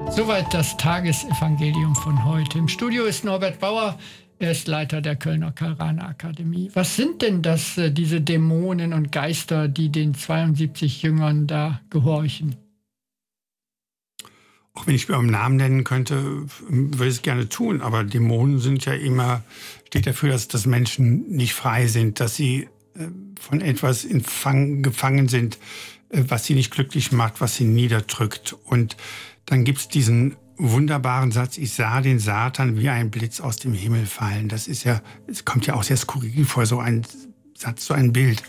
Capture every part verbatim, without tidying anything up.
Soweit das Tagesevangelium von heute. Im Studio ist Norbert Bauer. Er ist Leiter der Kölner Karl-Rahner Akademie. Was sind denn das, diese Dämonen und Geister, die den zweiundsiebzig Jüngern da gehorchen? Auch wenn ich mir einen Namen nennen könnte, würde ich es gerne tun. Aber Dämonen sind ja immer, steht dafür, dass, dass Menschen nicht frei sind, dass sie äh, von etwas in Fang, gefangen sind, äh, was sie nicht glücklich macht, was sie niederdrückt. Und dann gibt es diesen wunderbaren Satz, ich sah den Satan wie ein Blitz aus dem Himmel fallen. Das ist ja, es kommt ja auch sehr skurril vor, so ein Satz, so ein Bild.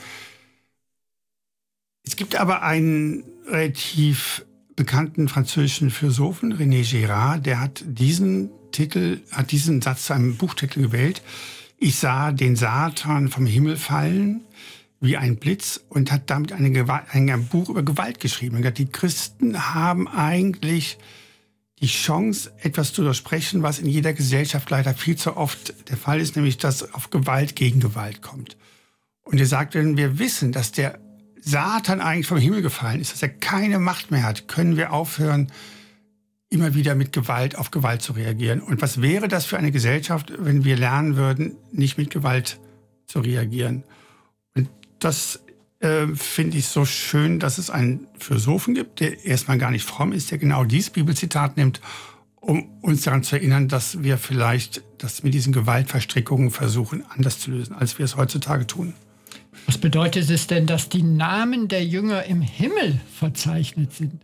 Es gibt aber einen relativ bekannten französischen Philosophen, René Girard, der hat diesen Titel, hat diesen Satz zu einem Buchtitel gewählt. Ich sah den Satan vom Himmel fallen wie ein Blitz und hat damit eine Gewalt, ein Buch über Gewalt geschrieben. Die Christen haben eigentlich die Chance, etwas zu durchsprechen, was in jeder Gesellschaft leider viel zu oft der Fall ist, nämlich dass auf Gewalt gegen Gewalt kommt. Und er sagt, wenn wir wissen, dass der Satan eigentlich vom Himmel gefallen ist, dass er keine Macht mehr hat, können wir aufhören, immer wieder mit Gewalt auf Gewalt zu reagieren. Und was wäre das für eine Gesellschaft, wenn wir lernen würden, nicht mit Gewalt zu reagieren? Und das äh, finde ich so schön, dass es einen Philosophen gibt, der erstmal gar nicht fromm ist, der genau dieses Bibelzitat nimmt, um uns daran zu erinnern, dass wir vielleicht das mit diesen Gewaltverstrickungen versuchen, anders zu lösen, als wir es heutzutage tun. Was bedeutet es denn, dass die Namen der Jünger im Himmel verzeichnet sind?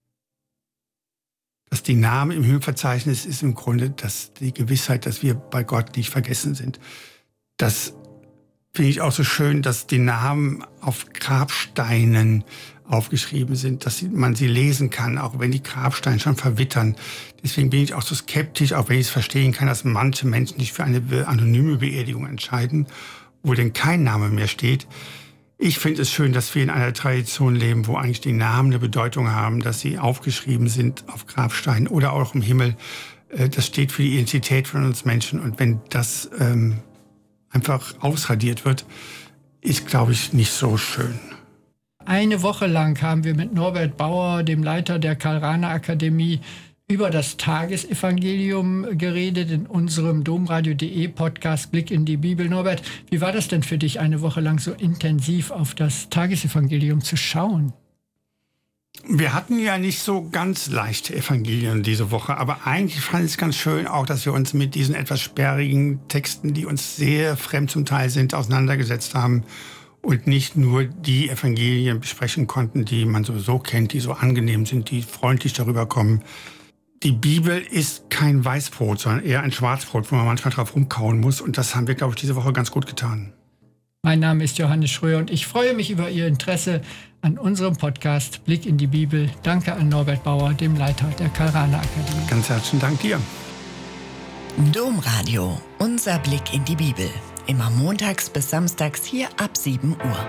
Dass die Namen im Himmel verzeichnet sind, ist im Grunde dass die Gewissheit, dass wir bei Gott nicht vergessen sind. Das finde ich auch so schön, dass die Namen auf Grabsteinen aufgeschrieben sind, dass man sie lesen kann, auch wenn die Grabsteine schon verwittern. Deswegen bin ich auch so skeptisch, auch wenn ich es verstehen kann, dass manche Menschen sich für eine anonyme Beerdigung entscheiden, wo denn kein Name mehr steht. Ich finde es schön, dass wir in einer Tradition leben, wo eigentlich die Namen eine Bedeutung haben, dass sie aufgeschrieben sind auf Grabsteinen oder auch im Himmel. Das steht für die Identität von uns Menschen. Und wenn das ähm, einfach ausradiert wird, ist, glaube ich, nicht so schön. Eine Woche lang haben wir mit Norbert Bauer, dem Leiter der Karl-Rahner Akademie, über das Tagesevangelium geredet in unserem domradio punkt de Podcast Blick in die Bibel. Norbert, wie war das denn für dich, eine Woche lang so intensiv auf das Tagesevangelium zu schauen? Wir hatten ja nicht so ganz leichte Evangelien diese Woche, aber eigentlich fand ich es ganz schön auch, dass wir uns mit diesen etwas sperrigen Texten, die uns sehr fremd zum Teil sind, auseinandergesetzt haben und nicht nur die Evangelien besprechen konnten, die man sowieso kennt, die so angenehm sind, die freundlich darüber kommen. Die Bibel ist kein Weißbrot, sondern eher ein Schwarzbrot, wo man manchmal drauf rumkauen muss. Und das haben wir, glaube ich, diese Woche ganz gut getan. Mein Name ist Johannes Schröer und ich freue mich über Ihr Interesse an unserem Podcast Blick in die Bibel. Danke an Norbert Bauer, dem Leiter der Karl-Rahner Akademie. Ganz herzlichen Dank dir. Domradio, unser Blick in die Bibel. Immer montags bis samstags hier ab sieben Uhr.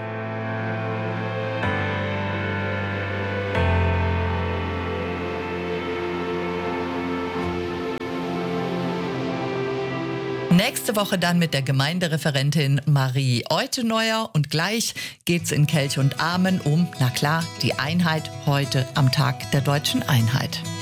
Nächste Woche dann mit der Gemeindereferentin Marie Euteneuer und gleich geht's in Kelch und Amen um, na klar, die Einheit heute am Tag der deutschen Einheit.